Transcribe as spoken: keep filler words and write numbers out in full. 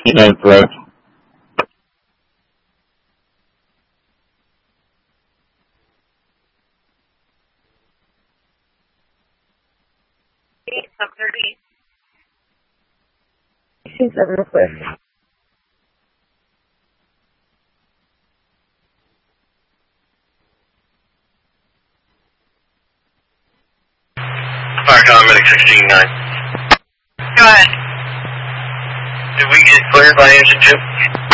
ninth Road. Sub thirty. She's a real quick. Fire Medic sixteen nine. Go ahead. Did we get cleared by engine two?